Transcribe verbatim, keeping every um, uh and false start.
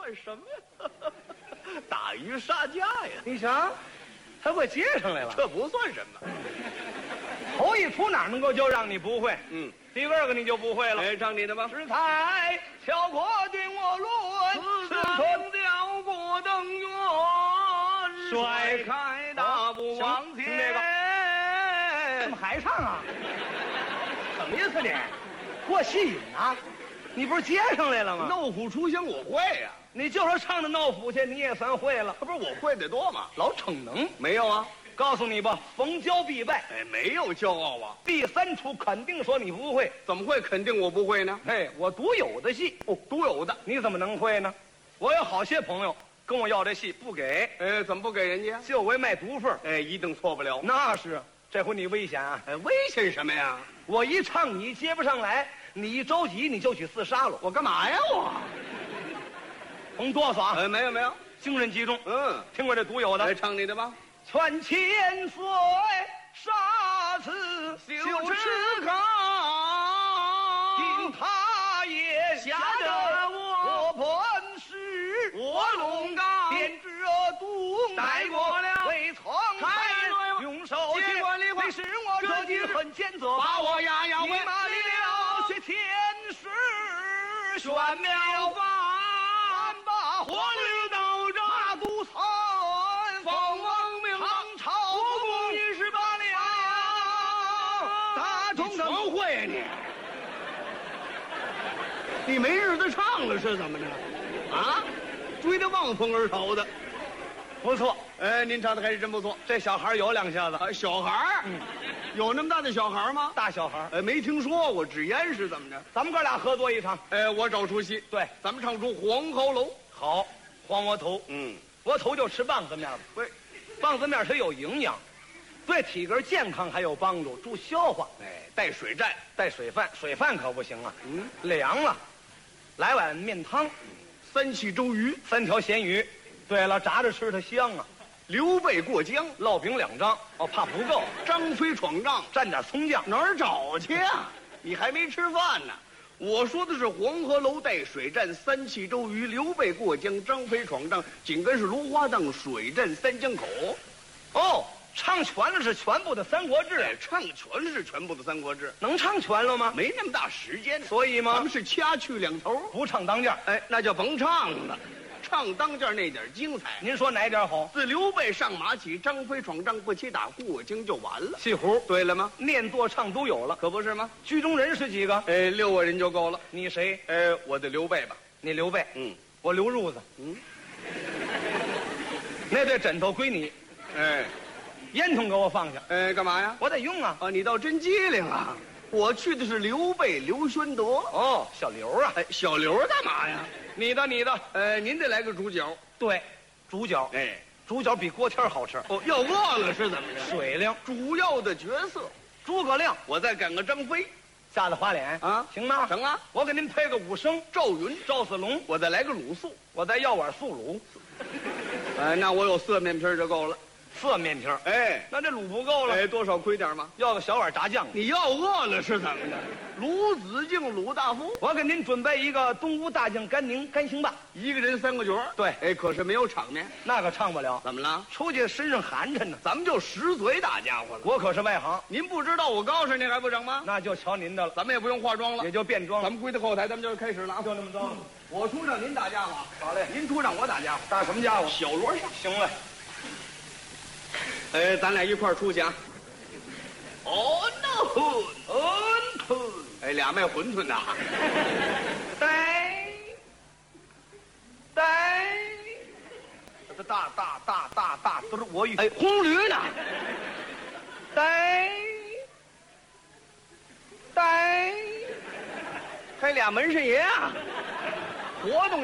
算什么呀？打鱼杀家呀！ 你瞧，还会接上来了。 这不算什么。 头一出哪能够就让你不会？ 嗯， 第二个你就不会了。 哎，唱你的吧。 石台桥过定我轮， 四层吊过登月，甩开大步往前。 听这个，怎么还唱啊？什么意思你？过戏瘾啊？你不是接上来了吗？ 闹虎出乡我会呀、啊， 你就说唱的闹虎去，你也算会了。 可不是我会得多吗？ 老逞能。 没有啊， 告诉你吧，逢骄必败。 哎，没有骄傲啊。 第三出肯定说你不会， 怎么会肯定我不会呢？ 哎，我独有的戏哦，独有的， 你怎么能会呢？我有好些朋友跟我要这戏，不给， 哎，怎么不给人家？ 就为卖毒份。 哎，一定错不了。 那是，这回你危险啊！ 哎，危险什么呀？ 我一唱你接不上来，你一着急你就去自杀了。 我干嘛呀我？ 甭哆嗦啊！ 哎，没有没有， 精神集中。 嗯， 听过这独有的。 来唱你的吧。 劝千岁杀此羞耻考， 因他也吓得我本事卧龙岗， 编织毒带过了未曾开了用手接过梨花， 你使我这几恨奸责， 把我压压你骂了些天师玄妙法， 把火里刀斩马都参凤凰鸣， 唐朝国公一十八两， 大众的全会呀你！你没日子唱了是怎么着？啊，追得望风而逃的。 不错。 哎，您唱的还是真不错。 这小孩有两下子， 啊，小孩儿， 嗯， 有那么大的小孩吗？ 大小孩。 哎，没听说过，纸烟是怎么着？ 咱们哥俩合作一场。 哎，我找出戏。 对， 咱们唱出《黄鹤楼》。 好，黄窝头。 嗯， 窝头就吃棒子面了。 对， 棒子面它有营养，对体格健康还有帮助，助消化。 哎，带水战， 带水饭，水饭可不行啊， 嗯， 凉了。来碗面汤， 三气周瑜， 三条咸鱼。对了，炸着吃它香啊。 刘备过江， 烙饼两张，哦，怕不够， 张飞闯帐， 蘸点葱酱。 哪儿找去啊？你还没吃饭呢。我说的是黄鹤楼带水战，三气周瑜，刘备过江，张飞闯帐，紧跟是芦花荡，水战三江口。 哦，唱全了是全部的《三国志》。 哎，唱全是全部的《三国志》， 能唱全了吗？ 没那么大时间， 所以吗？ 咱们是掐去两头， 不唱当间。 哎，那就甭唱了，唱当间那点精彩。 您说哪点好？ 自刘备上马起，张飞闯帐不起打，过江就完了。 戏胡对了吗？ 念作唱都有了， 可不是吗？ 剧中人是几个？ 哎，六个人就够了。 你谁？ 哎，我的刘备吧。 你刘备。 嗯， 我刘褥子。 嗯， 那对枕头归你， 哎， 烟筒给我放下， 哎，干嘛呀？ 我得用啊。 啊，你倒真机灵啊！我去的是刘备刘宣德。 哦，小刘啊。 哎，小刘干嘛呀？ 你的你的。 呃，您得来个主角。 对，主角。 哎， 主角比锅贴好吃。 哦，要饿了是怎么着？ 水灵。 主要的角色， 诸葛亮。 我再赶个张飞。 吓得花脸啊， 行吗？ 成啊！ 我给您配个武生赵云、 赵子龙， 我再来个鲁肃， 我再要碗素卤。 哎，那我有色面皮就够了。 色面皮， 哎， 那这卤不够了， 哎，多少亏点吗？ 要个小碗炸酱。 你要饿了是怎么的？鲁子敬、鲁大夫， 我给您准备一个东吴大将甘宁、甘兴霸， 一个人三个角。 对， 哎，可是没有场面， 那可唱不了。 怎么了？ 出去身上寒碜呢， 咱们就十嘴大家伙了。 我可是外行， 您不知道，我告诉您还不成吗？ 那就瞧您的了。 咱们也不用化妆了， 也就变装了。 咱们归到后台，咱们就开始了啊！ 就那么着。 我出场，您打家伙。 好嘞， 您出场，我打家伙。 打什么家伙？ 小锣上。 行了。 哎，咱俩一块儿出去啊！哦 no， 嗯吞， 哎，俩卖馄饨的， 呆呆，大大大大大都是我语。 哎，红驴呢？ 呆呆， 还俩门神爷啊，活动。